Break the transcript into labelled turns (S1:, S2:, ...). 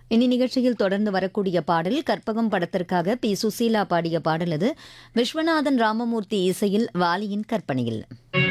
S1: இனி நிகழ்ச்சியில் தொடர்ந்து வரக்கூடிய பாடல் கற்பகம் படத்திற்காக பி சுசீலா பாடிய பாடல் அது. விஸ்வநாதன் ராமமூர்த்தி இசையில் வாலியின் கற்பனையில்.